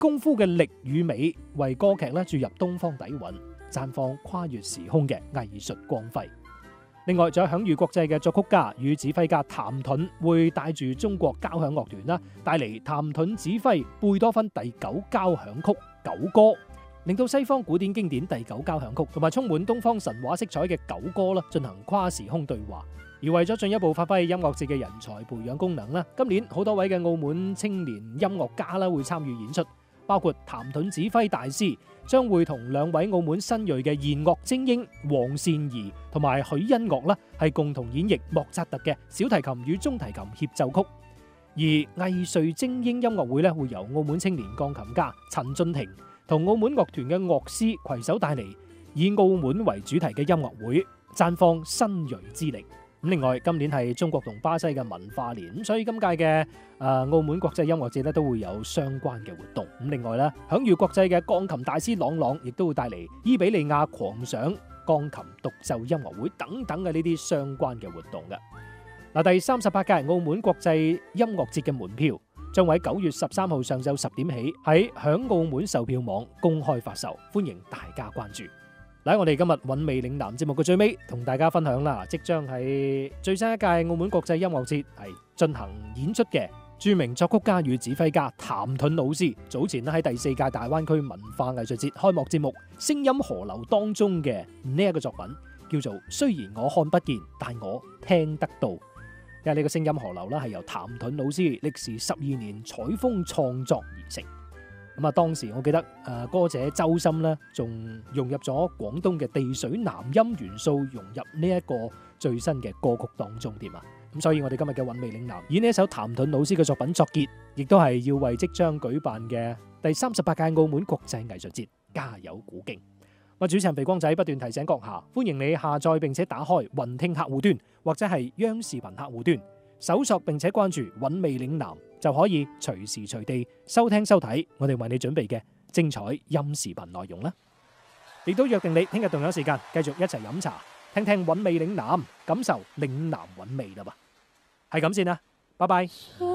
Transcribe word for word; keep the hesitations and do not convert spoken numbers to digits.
功夫嘅力與美，為歌劇咧注入東方底蘊，綻放跨越時空嘅藝術光輝。另外，仲有享譽國際嘅作曲家與指揮家譚盾會帶住中國交響樂團啦，帶嚟譚盾指揮貝多芬第九交響曲九歌，令到西方古典經典第九交響曲同埋充滿東方神話色彩嘅九歌啦，進行跨時空對話。而為咗進一步發揮音樂節嘅人才培養功能啦，今年好多位嘅澳門青年音樂家啦會參與演出，包括譚盾指揮大師將會同兩位澳門新銳嘅弦樂精英黃善儀同埋許欣樂啦，係共同演繹莫扎特嘅小提琴與中提琴協奏曲。而藝穗精英音樂會咧會由澳門青年鋼琴家陳俊廷同澳門樂團嘅樂師攜手帶嚟，以澳門為主題嘅音樂會，綻放新銳之力。咁另外，今年係中國同巴西嘅文化年，咁所以今屆嘅誒澳門國際音樂節咧都會有相關嘅活動。咁另外咧，享譽國際嘅鋼琴大師朗朗亦都會帶嚟伊比利亞狂想鋼琴獨奏音樂會等等嘅呢啲相關嘅活動嘅。嗱，第三十八屆澳門國際音樂節嘅門票將會喺九月十三號上晝十點起喺響澳門售票網公開發售，歡迎大家關注。嚟，我哋今日韻味嶺南節目嘅最尾，同大家分享啦，即將喺最新一屆澳門國際音樂節係進行演出嘅著名作曲家與指揮家譚盾老師，早前咧喺第四屆大灣區文化藝術節開幕節目《聲音河流》當中嘅呢一個作品，叫做《雖然我看不見，但我聽得到》。因為呢個聲音河流咧係由譚盾老師歷時十二年採風創作而成。咁啊，當時我記得誒歌者周深咧，仲融入咗廣東嘅地水南音元素，融入呢一個最新嘅歌曲當中添啊。咁所以我哋今日嘅韻味嶺南以呢一首譚盾老師嘅作品作結，亦都係要為即將舉辦嘅第三十八屆澳門國際藝術節加油鼓勁。我主持人肥光仔不斷提醒閣下，歡迎你下載並且打開雲聽客戶端或者係央視頻客戶端，搜索並且關注韻味嶺南，就可以隨時隨地收聽收睇我哋為你準備嘅精彩音視頻內容啦。亦都約定你聽日同樣時間繼續一齊飲茶，聽聽韻味嶺南，感受嶺南韻味啦噃。係咁先啦，拜拜。